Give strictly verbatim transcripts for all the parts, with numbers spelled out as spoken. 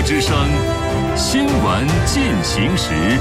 之声，新闻进行时。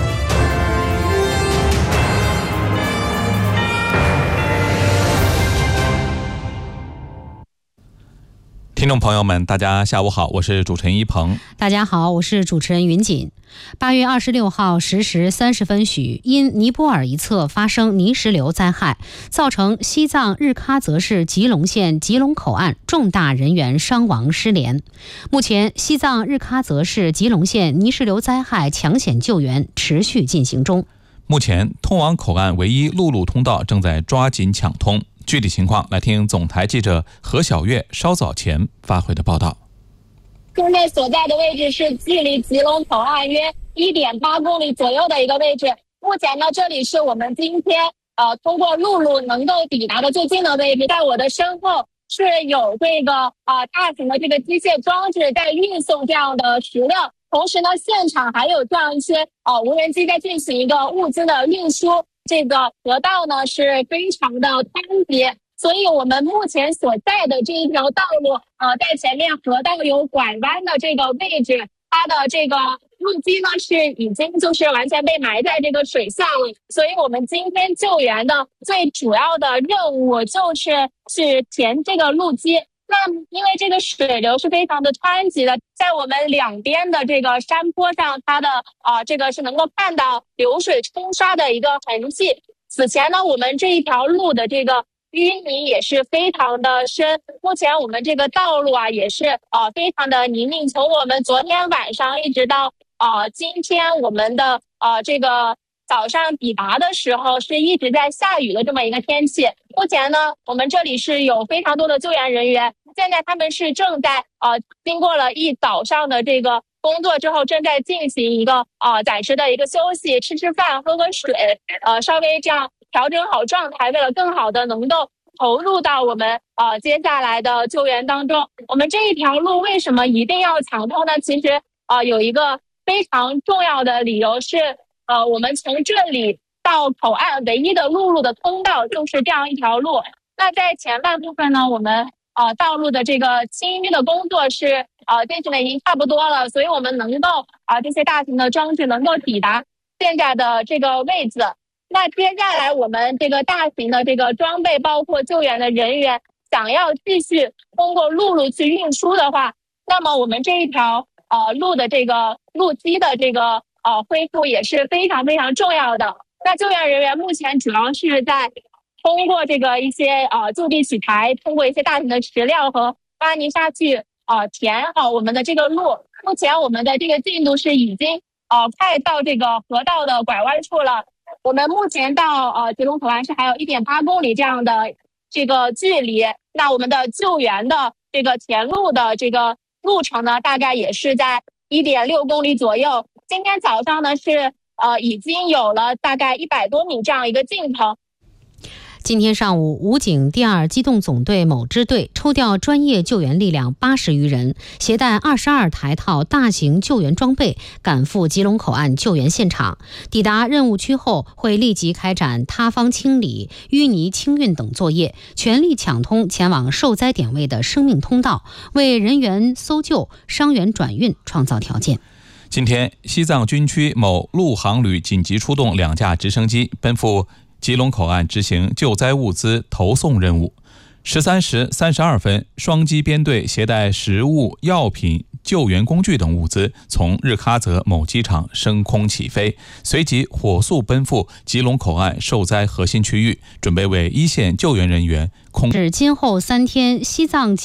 听众朋友们，大家下午好，我是主持人一鹏。 大家好，我是主持人云锦。八月二十六号十时三十分许，因尼泊尔一侧发生泥石流灾害，造成西藏日喀则市吉隆县吉隆口岸重大人员伤亡失联。目前，西藏日喀则市吉隆县泥石流灾害抢险救援持续进行中。 目前，通往口岸唯一陆路通道正在抓紧抢通。具体情况，来听总台记者何小月稍早前发回的报道。 现在所在的位置是距离吉隆口岸约 一点八公里左右的一个位置。目前呢，这里是我们今天呃通过陆路能够抵达的最近的位置。在我的身后是有这个啊、呃、大型的这个机械装置在运送这样的石料，同时呢，现场还有这样一些呃无人机在进行一个物资的运输。这个河道呢是非常的湍急，所以我们目前所在的这一条道路，呃，在前面河道有拐弯的这个位置，它的这个路基呢是已经就是完全被埋在这个水下了。所以我们今天救援的最主要的任务就是是填这个路基。那因为这个水流是非常的湍急的，在我们两边的这个山坡上，它的啊、呃、这个是能够看到流水冲刷的一个痕迹。此前呢，我们这一条路的这个淤泥也是非常的深，目前我们这个道路啊也是呃非常的泥泞。从我们昨天晚上一直到呃今天我们的呃这个早上抵达的时候是一直在下雨的这么一个天气。目前呢，我们这里是有非常多的救援人员，现在他们是正在呃经过了一早上的这个工作之后，正在进行一个呃暂时的一个休息，吃吃饭，喝喝水，呃稍微这样调整好状态，为了更好的能够投入到我们呃接下来的救援当中。我们这一条路为什么一定要抢通呢？其实呃有一个非常重要的理由是，呃我们从这里到口岸唯一的陆路的通道就是这样一条路。那在前半部分呢，我们呃道路的这个清淤的工作是呃进行的已经差不多了，所以我们能够啊、呃、这些大型的装置能够抵达现在的这个位置。那接下来我们这个大型的这个装备包括救援的人员想要继续通过陆路去运输的话，那么我们这一条呃路的这个路基的这个呃恢复也是非常非常重要的。那救援人员目前主要是在通过这个一些呃就地取材，通过一些大型的石料和挖泥沙去呃填好我们的这个路。目前我们的这个进度是已经呃快到这个河道的拐弯处了。我们目前到呃吉隆口岸是还有 一点八公里这样的这个距离。那我们的救援的这个填路的这个路程呢，大概也是在 一点六公里左右。今天早上呢是呃已经有了大概一百多米这样一个进程。 今天上午，武警第二机动总队某支队抽调专业救援力量八十余人，携带二十二台套大型救援装备，赶赴吉隆口岸救援现场。抵达任务区后，会立即开展塌方清理、淤泥清运等作业，全力抢通前往受灾点位的生命通道，为人员搜救、伤员转运创造条件。 今天，西藏军区某陆航旅紧急出动两架直升机，奔赴吉隆口岸执行救灾物资投送任务。十三时三十二分，双机编队携带食物、药品、救援工具等物资，从日喀则某机场升空起飞，随即火速奔赴吉隆口岸受灾核心区域，准备为一线救援人员控制。 今后三天，西藏